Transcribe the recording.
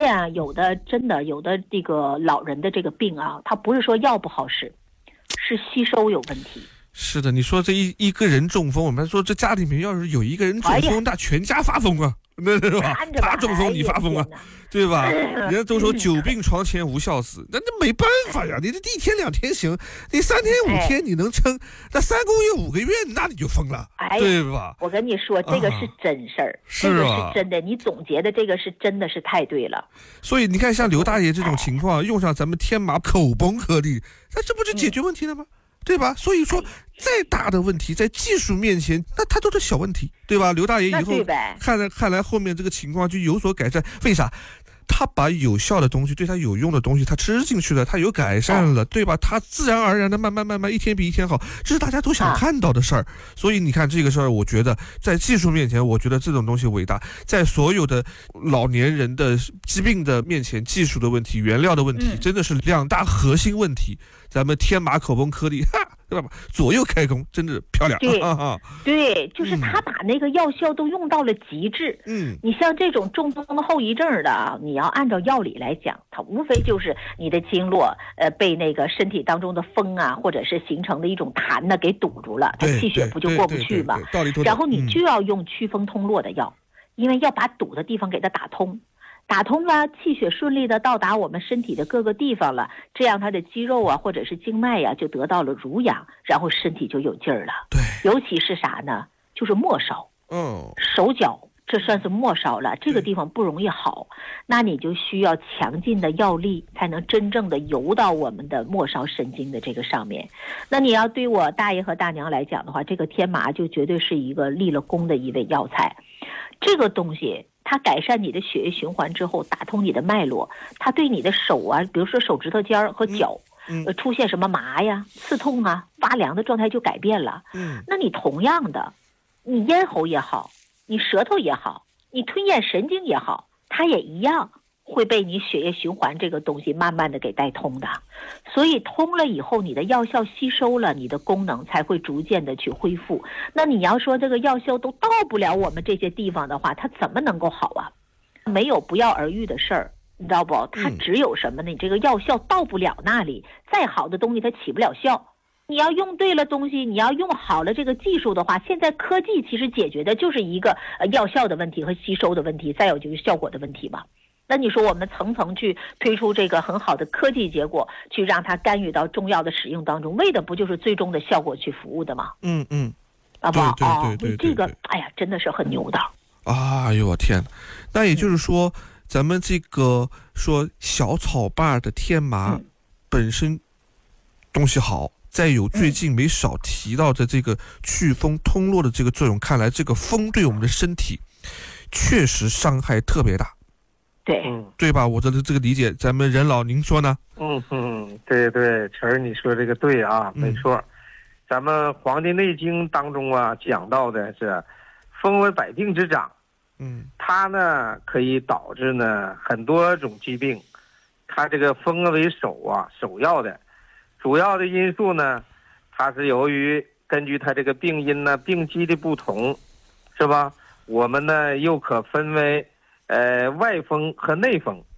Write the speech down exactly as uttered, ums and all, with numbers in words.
呀、啊，有的真的有的这个老人的这个病啊，他不是说药不好使，是吸收有问题。 是的，你说这一一个人中风，我们说这家里面要是有一个人中风，哎、那全家发疯啊，那是吧？他中风你发疯啊，对吧？人家都说久病床前无孝子，那那没办法呀，你这一天两天行，你三天五天你能撑，那三个月五个月那你就疯了， 哎、 对吧？ 我跟你说，这个是真事儿，啊、这个是真的，你总结的这个是真的是太对了。 所以你看，像刘大爷这种情况，用上咱们天麻口崩颗粒，那这不是解决问题了吗？嗯，对吧？所以说，再大的问题，在技术面前，那它都是小问题，对吧？刘大爷以后看来看来后面这个情况就有所改善，为啥？他把有效的东西，对他有用的东西，他吃进去了，他有改善了，对吧？他自然而然的慢慢慢慢一天比一天好，这是大家都想看到的事儿。所以你看这个事儿，我觉得在技术面前，我觉得这种东西伟大；在所有的老年人的疾病的面前，技术的问题、原料的问题，真的是两大核心问题。咱们天麻口崩颗粒，哈，对吧？左右开弓，真的漂亮。 对， 啊、 对，就是他把那个药效都用到了极致。 嗯， 你像这种中风的后遗症的啊，你要按照药理来讲，它无非就是你的经络呃被那个身体当中的风啊，或者是形成的一种痰呢给堵住了，它气血不就过不去吗？然后你就要用祛风通络的药，嗯、因为要把堵的地方给它打通。打通了，气血顺利的到达我们身体的各个地方了，这样它的肌肉啊或者是经脉呀、啊、就得到了濡养，然后身体就有劲儿了。 对， 尤其是啥呢？就是末梢， 嗯， 手脚这算是末梢了，这个地方不容易好，那你就需要强劲的药力才能真正的游到我们的末梢神经的这个上面。那你要对我大爷和大娘来讲的话，这个天麻就绝对是一个立了功的一味药材。这个东西它改善你的血液循环之后，打通你的脉络，它对你的手啊，比如说手指头尖和脚、嗯呃、出现什么麻呀、刺痛啊、发凉的状态就改变了。 嗯， 那你同样的，你咽喉也好，你舌头也好，你吞咽神经也好，它也一样会被你血液循环这个东西慢慢的给带通的。所以通了以后，你的药效吸收了，你的功能才会逐渐的去恢复。那你要说这个药效都到不了我们这些地方的话，它怎么能够好啊？没有不药而愈的事儿，你知道不？它只有什么呢？你这个药效到不了那里，再好的东西它起不了效。你要用对了东西，你要用好了这个技术的话，现在科技其实解决的就是一个呃药效的问题和吸收的问题，再有就是效果的问题嘛。那你说我们层层去推出这个很好的科技结果，去让它干预到中药的使用当中，为的不就是最终的效果去服务的吗？ 嗯嗯， 好不好？ 对对对 对, 对, 对， 这个哎呀，真的是很牛的。 哎呦我天，那也就是说，嗯、咱们这个说小草瓣的天麻、嗯、本身东西好。再有最近没少提到的这个祛风通络的这个作用，看来这个风对我们的身体确实伤害特别大， 对， 对吧？我的这个理解，咱们任老您说呢？ 嗯嗯，对对，陈儿你说这个对啊，没错。嗯、咱们《黄帝内经》当中啊讲到的是风为百病之长， 嗯， 它呢可以导致呢很多种疾病，它这个风为首啊，首要的。主要的因素呢，它是由于根据它这个病因呢、病机的不同，是吧？我们呢又可分为呃外风和内风。